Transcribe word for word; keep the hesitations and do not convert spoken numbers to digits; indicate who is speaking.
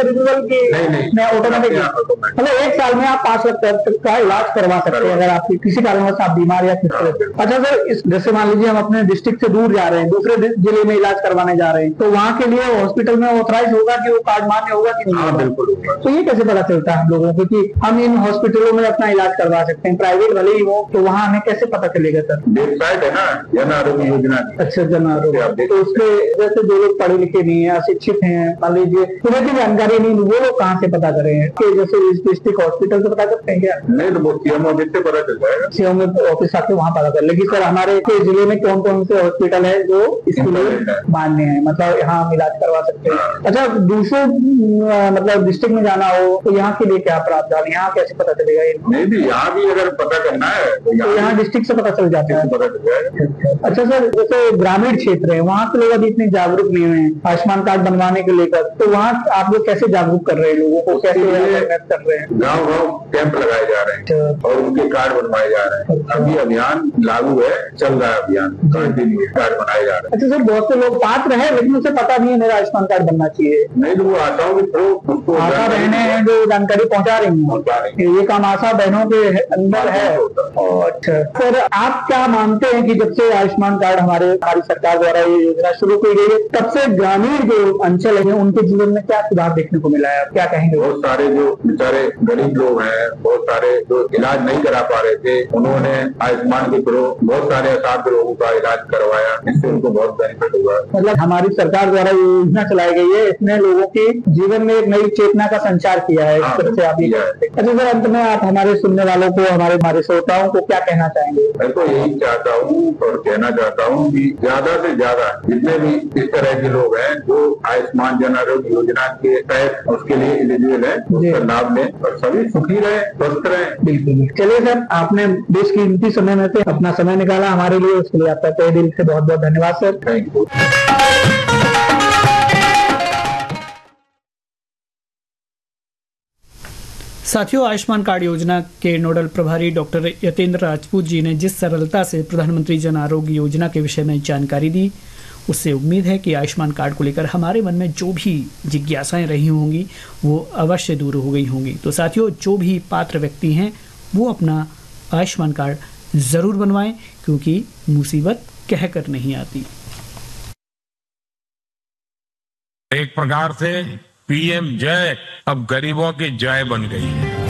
Speaker 1: Renewal की?
Speaker 2: नहीं नहीं,
Speaker 1: मैं ऑटोमेटिक, मतलब एक साल में आप पांच लाख तक का इलाज करवा सकते हैं अगर आपकी किसी कारणवश आप बीमार या किस तरह। अच्छा सर, इस जैसे मान लीजिए हम अपने डिस्ट्रिक्ट से दूर जा रहे हैं, दूसरे जिले में इलाज करवाने जा रहे हैं, तो वहाँ के लिए हॉस्पिटल में ऑथराइज होगा कि वो कार्ड मान्य होगा कि नहीं?
Speaker 2: हाँ बिल्कुल।
Speaker 1: तो ये कैसे पता चलता है हम लोगों को कि हम इन हॉस्पिटलों में अपना इलाज करवा सकते हैं, प्राइवेट भले ही हो, तो वहाँ हमें कैसे पता चलेगा सर?
Speaker 2: वेबसाइट है ना जन आरोग्य योजना की।
Speaker 1: अच्छा, जन आरोग्य। तो उसके जैसे जो लोग पढ़े लिखे नहीं है, अशिक्षित हैं, मान लीजिए तुम्हें की जानकारी नहीं, वो लोग कहाँ से पता करें कि जैसे डिस्ट्रिक्ट हॉस्पिटल से पता करते हैं क्या?
Speaker 2: नहीं तो वो सीएम ऑफिस से पता चल जाएगा,
Speaker 1: सीएम ऑफिस आके वहाँ पता कर। लेकिन सर हमारे जिले में कौन कौन से हॉस्पिटल है जो इसके लिए मान्य है, मतलब यहाँ हम इलाज करवा सकते हैं? अच्छा, दूसरे मतलब डिस्ट्रिक्ट में जाना हो तो यहाँ के लिए क्या प्रावधान, यहाँ कैसे पता चलेगा?
Speaker 2: नहीं भी यहाँ भी अगर पता करना है तो
Speaker 1: यहाँ डिस्ट्रिक्ट से पता चल जाता है,
Speaker 2: पता चल जाएगा।
Speaker 1: अच्छा सर, जैसे ग्रामीण क्षेत्र है, वहाँ के लोग अभी इतने जागरूक नहीं हुए आयुष्मान कार्ड बनवाने को लेकर, तो वहाँ आप लोग कैसे जागरूक कर रहे हैं लोगों को, कैसे कर रहे हैं?
Speaker 2: गाँव गाँव कैंप लगाए जा रहे हैं और उनके कार्ड बनवाए जा रहे हैं। अभी अभियान लागू है, चल रहा है अभियान, कंटिन्यू कार्ड बनाए जा रहे हैं।
Speaker 1: अच्छा सर, बहुत से लोग पात्र है लेकिन उसे पता नहीं है मेरा आयुष्मान कार्ड बनना चाहिए।
Speaker 2: नहीं तो वो आशाओं के थ्रू उनको
Speaker 1: आशा बहनें हैं जो जानकारी पहुँचा रही हैं, ये काम आशा बहनों के अंदर है। अच्छा सर, आप क्या मानते हैं कि जब से आयुष्मान कार्ड हमारे हमारी सरकार द्वारा ये योजना शुरू की गई है, तब से ग्रामीण जो अंचल है उनके जीवन में क्या सुधार देखने को मिला है, आप क्या कहेंगे?
Speaker 2: बहुत सारे जो बेचारे गरीब लोग हैं, बहुत सारे जो इलाज नहीं करा पा रहे थे, उन्होंने आयुष्मान के थ्रू बहुत सारे असाध्य लोगों का इलाज करवाया, इससे उनको बहुत बेनिफिट हुआ। मतलब
Speaker 1: हमारी सरकार द्वारा ये योजना चलाई गई है, इसने लोगों के जीवन में एक नई चेतना का संचार किया है।
Speaker 2: हाँ,
Speaker 1: से आप ये अच्छा सर, अंत में आप हमारे सुनने वालों को, हमारे हमारे श्रोताओं को क्या कहना चाहेंगे?
Speaker 2: मैं तो यही चाहता हूँ और कहना चाहता हूँ कि ज्यादा से ज्यादा जितने भी इस तरह के लोग हैं जो आयुष्मान जन आरोग्य योजना के तहत उसके लिए एलिजिबल है, उसका लाभ लें और सभी सुखी रहे, स्वस्थ रहे।
Speaker 1: बिल्कुल। चलिए सर, आपने बेशकीमती समय में से अपना समय निकाला हमारे लिए, उसके लिए आपका तहे दिल से बहुत बहुत धन्यवाद सर।
Speaker 2: Thank you.
Speaker 3: साथियों, आयुष्मान कार्ड योजना के नोडल प्रभारी डॉक्टर यतेंद्र राजपूत जी ने जिस सरलता से प्रधानमंत्री जन आरोग्य योजना के विषय में जानकारी दी, उससे उम्मीद है कि आयुष्मान कार्ड को लेकर हमारे मन में जो भी जिज्ञासाएं रही होंगी वो अवश्य दूर हो गई होंगी। तो साथियों, जो भी पात्र व्यक्ति हैं वो अपना आयुष्मान कार्ड ज़रूर बनवाएं, क्योंकि मुसीबत कहकर नहीं आती।
Speaker 4: एक प्रकार से पीएम जय अब गरीबों की जय बन गई है।